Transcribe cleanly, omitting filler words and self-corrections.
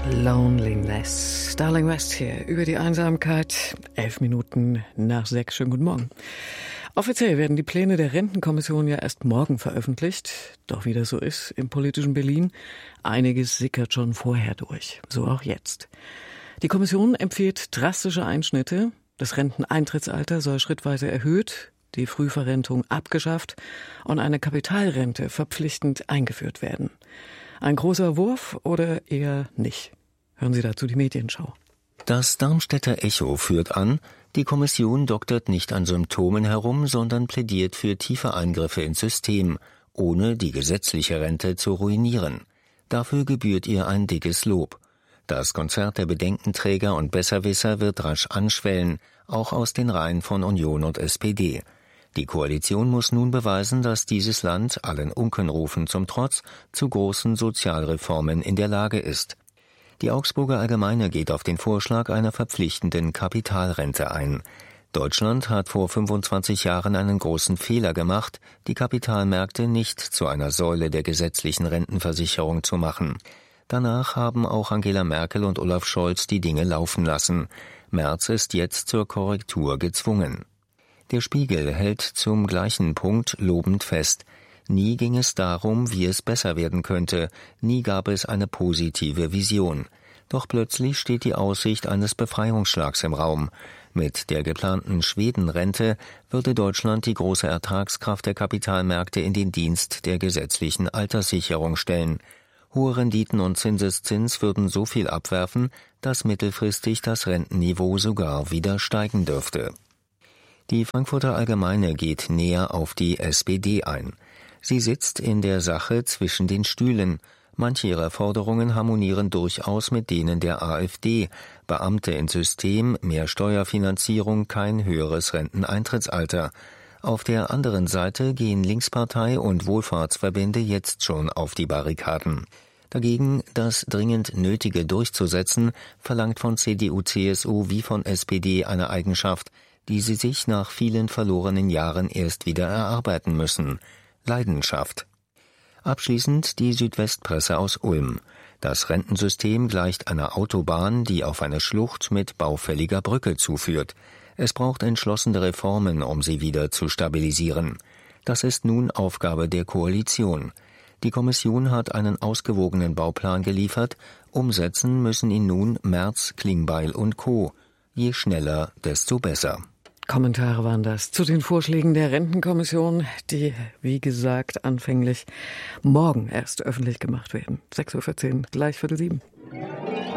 Loneliness. Darling West hier über die Einsamkeit. 11 Minuten nach 6. Schönen guten Morgen. Offiziell werden die Pläne der Rentenkommission ja erst morgen veröffentlicht. Doch wie das so ist im politischen Berlin, einiges sickert schon vorher durch. So auch jetzt. Die Kommission empfiehlt drastische Einschnitte. Das Renteneintrittsalter soll schrittweise erhöht, die Frühverrentung abgeschafft und eine Kapitalrente verpflichtend eingeführt werden. Ein großer Wurf oder eher nicht? Hören Sie dazu die Medienschau. Das Darmstädter Echo führt an, die Kommission doktert nicht an Symptomen herum, sondern plädiert für tiefe Eingriffe ins System, ohne die gesetzliche Rente zu ruinieren. Dafür gebührt ihr ein dickes Lob. Das Konzert der Bedenkenträger und Besserwisser wird rasch anschwellen, auch aus den Reihen von Union und SPD. Die Koalition muss nun beweisen, dass dieses Land, allen Unkenrufen zum Trotz, zu großen Sozialreformen in der Lage ist. Die Augsburger Allgemeine geht auf den Vorschlag einer verpflichtenden Kapitalrente ein. Deutschland hat vor 25 Jahren einen großen Fehler gemacht, die Kapitalmärkte nicht zu einer Säule der gesetzlichen Rentenversicherung zu machen. Danach haben auch Angela Merkel und Olaf Scholz die Dinge laufen lassen. Merz ist jetzt zur Korrektur gezwungen. Der Spiegel hält zum gleichen Punkt lobend fest. Nie ging es darum, wie es besser werden könnte, nie gab es eine positive Vision. Doch plötzlich steht die Aussicht eines Befreiungsschlags im Raum. Mit der geplanten Schwedenrente würde Deutschland die große Ertragskraft der Kapitalmärkte in den Dienst der gesetzlichen Alterssicherung stellen. Hohe Renditen und Zinseszins würden so viel abwerfen, dass mittelfristig das Rentenniveau sogar wieder steigen dürfte. Die Frankfurter Allgemeine geht näher auf die SPD ein. Sie sitzt in der Sache zwischen den Stühlen. Manche ihrer Forderungen harmonieren durchaus mit denen der AfD. Beamte ins System, mehr Steuerfinanzierung, kein höheres Renteneintrittsalter. Auf der anderen Seite gehen Linkspartei und Wohlfahrtsverbände jetzt schon auf die Barrikaden. Dagegen, das dringend Nötige durchzusetzen, verlangt von CDU, CSU wie von SPD eine Eigenschaft, die sie sich nach vielen verlorenen Jahren erst wieder erarbeiten müssen: Leidenschaft. Abschließend die Südwestpresse aus Ulm. Das Rentensystem gleicht einer Autobahn, die auf eine Schlucht mit baufälliger Brücke zuführt. Es braucht entschlossene Reformen, um sie wieder zu stabilisieren. Das ist nun Aufgabe der Koalition. Die Kommission hat einen ausgewogenen Bauplan geliefert. Umsetzen müssen ihn nun Merz, Klingbeil und Co. Je schneller, desto besser. Kommentare waren das zu den Vorschlägen der Rentenkommission, die, wie gesagt, anfänglich morgen erst öffentlich gemacht werden. 6:14 Uhr, gleich 6:45.